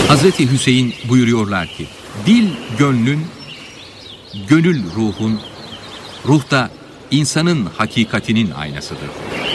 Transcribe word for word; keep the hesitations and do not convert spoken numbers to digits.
Hazreti Hüseyin buyuruyorlar ki, dil gönlün, gönül ruhun, ruh da insanın hakikatinin aynasıdır.